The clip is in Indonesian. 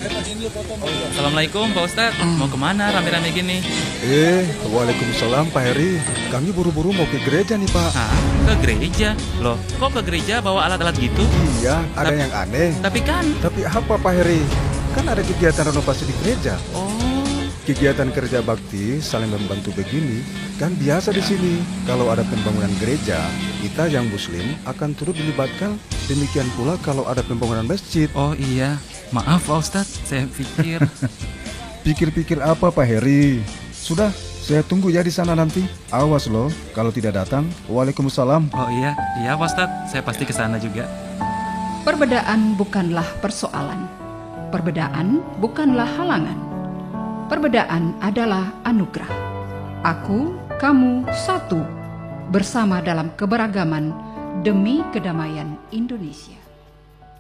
Assalamualaikum Pak Ustadz, mau kemana rame-rame gini? Waalaikumsalam Pak Heri. Kami buru-buru mau ke gereja nih Pak. Hah? Ke gereja? Loh, kok ke gereja bawa alat-alat gitu? Iya, ada yang aneh. Tapi Tapi apa Pak Heri? Kan ada kegiatan renovasi di gereja. oh, Kegiatan kerja bakti saling membantu begini kan biasa di sini. Kalau ada pembangunan gereja, kita yang muslim akan turut dilibatkan. Demikian pula kalau ada pembangunan masjid. oh iya, maaf Pak Ustadz, saya pikir. Pikir-pikir apa Pak Heri? Sudah, saya tunggu ya di sana nanti. Awas loh, kalau tidak datang. Waalaikumsalam. Oh iya Pak Ustadz, saya pasti ke sana juga. Perbedaan bukanlah persoalan. Perbedaan bukanlah halangan. Perbedaan adalah anugerah. Aku, kamu, satu. Bersama dalam keberagaman demi kedamaian Indonesia.